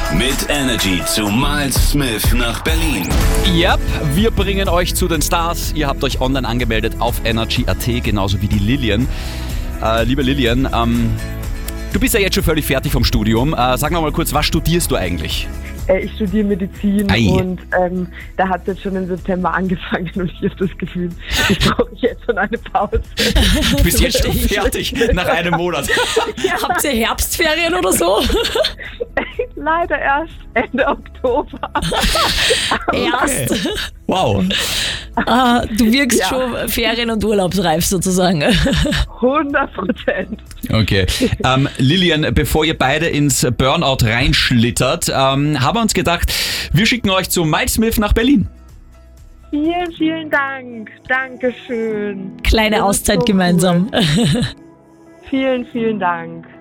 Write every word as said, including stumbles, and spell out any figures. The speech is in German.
Mit Energy zu Miles Smith nach Berlin. Yep, wir bringen euch zu den Stars. Ihr habt euch online angemeldet auf energy punkt at, genauso wie die Lilian. Äh, liebe Lilian, ähm, du bist ja jetzt schon völlig fertig vom Studium. Äh, sag noch mal kurz, was studierst du eigentlich? Ich studiere Medizin Ei. und ähm, da hat es jetzt schon im September angefangen und ich habe das Gefühl, ich brauche jetzt schon eine Pause. Du bist jetzt schon fertig nach einem Monat. Ja, Habt ihr Herbstferien oder so? leider erst Ende Oktober. Erst. Wow. Ah, du wirkst Ja. schon ferien- und urlaubsreif sozusagen. hundert Prozent. Okay. Ähm, Lilian, bevor ihr beide ins Burnout reinschlittert, ähm, haben wir uns gedacht, wir schicken euch zu Miles Smith nach Berlin. Vielen, vielen Dank. Dankeschön. Kleine Das ist Auszeit so gemeinsam. Cool. Vielen, vielen Dank.